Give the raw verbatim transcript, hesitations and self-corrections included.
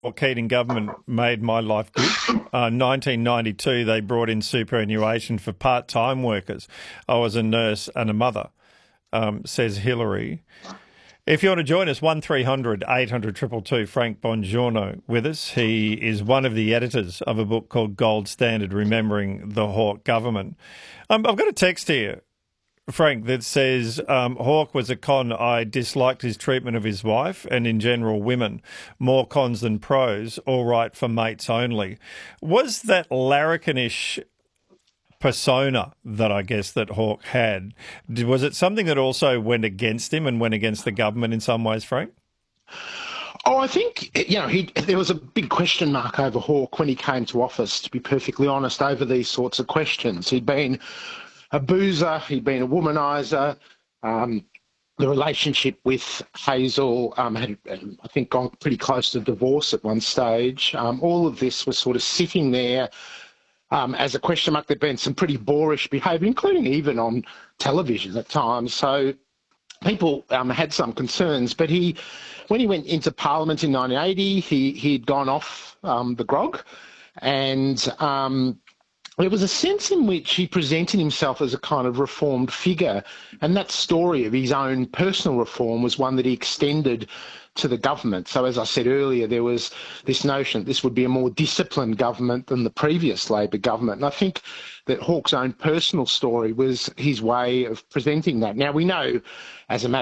Well, Keating government made my life good. Uh, nineteen ninety-two, they brought in superannuation for part-time workers. I was a nurse and a mother, um, says Hillary. If you want to join us, one three hundred eight hundred two two two, Frank Bongiorno with us. He is one of the editors of a book called Gold Standard, Remembering the Hawke Government. Um, I've got a text here, Frank, that says um, Hawke was a con. I disliked his treatment of his wife and in general women. More cons than pros, all right for mates only. Was that larrikinish persona that I guess that Hawke had, was it something that also went against him and went against the government in some ways, Frank? Oh, I think, you know, he, there was a big question mark over Hawke when he came to office, to be perfectly honest, over these sorts of questions. He'd been a boozer, he'd been a womaniser. Um, the relationship with Hazel um, had, I think, gone pretty close to divorce at one stage. Um, all of this was sort of sitting there um, as a question mark. There'd been some pretty boorish behaviour, including even on television at times. So people um, had some concerns. But he, when he went into Parliament in nineteen eighty, he, he'd gone off um, the grog, and um, there was a sense in which he presented himself as a kind of reformed figure, and that story of his own personal reform was one that he extended to the government. So as I said earlier, there was this notion that this would be a more disciplined government than the previous Labor government. And I think that Hawke's own personal story was his way of presenting that. Now, we know, as a matter